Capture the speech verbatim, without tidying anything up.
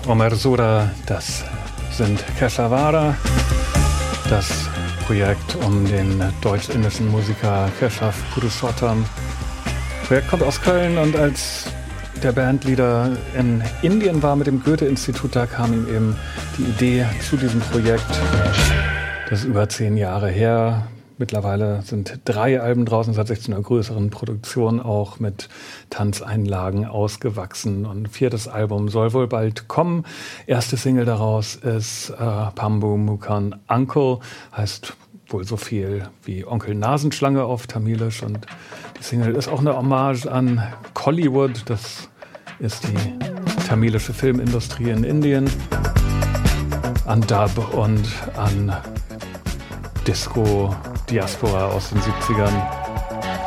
Omersura, das sind Keshavara, das Projekt um den deutsch-indischen Musiker Keshav Purushottam. Das Projekt kommt aus Köln und als der Bandleader in Indien war mit dem Goethe-Institut, da kam ihm eben die Idee zu diesem Projekt. Das ist über zehn Jahre her. Mittlerweile sind drei Alben draußen, seit sechzehn einer größeren Produktion, auch mit Tanzeinlagen ausgewachsen. Und ein viertes Album soll wohl bald kommen. Erste Single daraus ist äh, Pambu Mukan Uncle, heißt wohl so viel wie Onkel Nasenschlange auf Tamilisch. Und die Single ist auch eine Hommage an Kollywood, das ist die tamilische Filmindustrie in Indien, an Dub und an Disco, Diaspora aus den siebzigern.